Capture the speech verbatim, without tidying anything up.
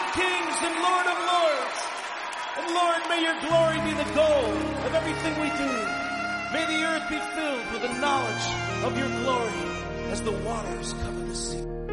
kings and Lord of lords. And Lord, may your glory be the goal of everything we do. May the earth be filled with the knowledge of your glory as the waters cover the sea.